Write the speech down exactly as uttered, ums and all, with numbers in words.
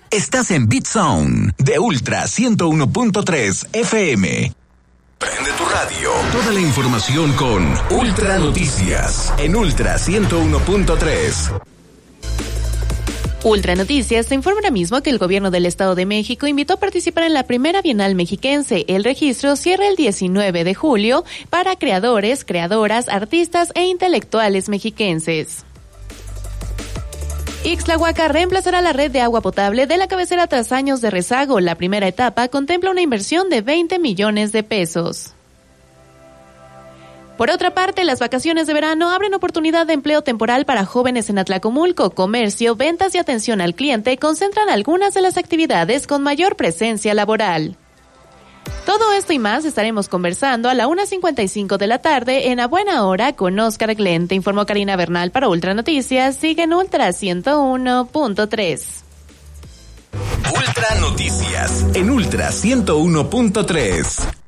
Estás en Beat Zone de Ultra ciento uno punto tres F M. Prende tu radio. Toda la información con Ultra Noticias en Ultra ciento uno punto tres. Ultra Noticias te informa ahora mismo que el gobierno del Estado de México invitó a participar en la primera Bienal Mexiquense. El registro cierra el diecinueve de julio para creadores, creadoras, artistas e intelectuales mexiquenses. Ixtlahuaca reemplazará la red de agua potable de la cabecera tras años de rezago. La primera etapa contempla una inversión de veinte millones de pesos. Por otra parte, las vacaciones de verano abren oportunidad de empleo temporal para jóvenes en Atlacomulco. Comercio, ventas y atención al cliente concentran algunas de las actividades con mayor presencia laboral. Todo esto y más estaremos conversando a la una cincuenta y cinco de la tarde en A Buena Hora con Oscar Glenn. Te informó Karina Bernal para Ultra Noticias. Sigue en Ultra ciento uno punto tres. Ultra Noticias en Ultra ciento uno punto tres.